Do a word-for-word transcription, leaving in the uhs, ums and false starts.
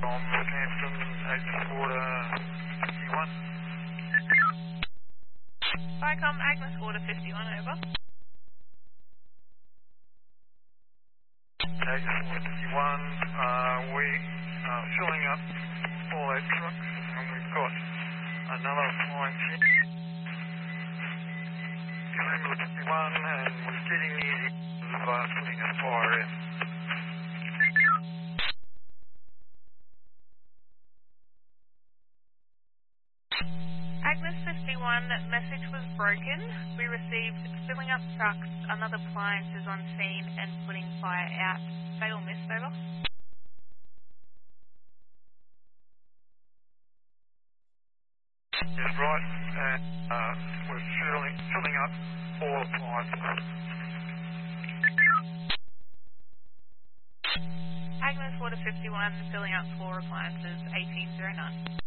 from Northampton, Agnes Water fifty-one. Vicom, Agnes Water fifty-one, over. Agnes Water fifty-one, uh, we are filling up all our trucks and we've got another appliance here. Remember fifty-one and we're getting near the end of uh, putting a fire in. Agnes fifty-one, message was broken. We received filling up trucks, another appliance is on scene and putting fire out. Fatal miss, over. Yes, right, and uh, we're filling, filling up all appliances. Agnes Water fifty-one, filling up four appliances, eighteen oh nine.